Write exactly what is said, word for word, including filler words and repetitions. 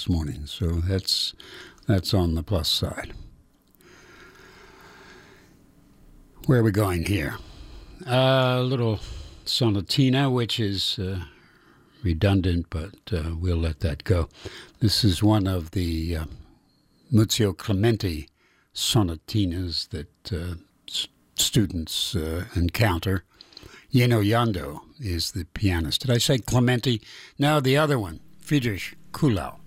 this morning, so that's that's on the plus side. Where are we going here? Uh, a little sonatina, which is uh, redundant, but uh, we'll let that go. This is one of the uh, Muzio Clementi sonatinas that uh, s- students uh, encounter. Yeno Yando is the pianist. Did I say Clementi? No, the other one, Friedrich Kuhlau.